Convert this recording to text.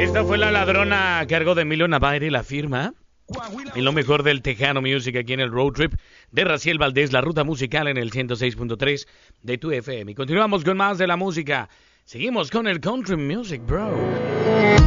Esta fue La Ladrona a cargo de Emilio Navarre, La Firma. Y lo mejor del Tejano Music aquí en el Road Trip de Raciel Valdés, la ruta musical en el 106.3 de tu FM. Y continuamos con más de la música. Seguimos con el Country Music, bro.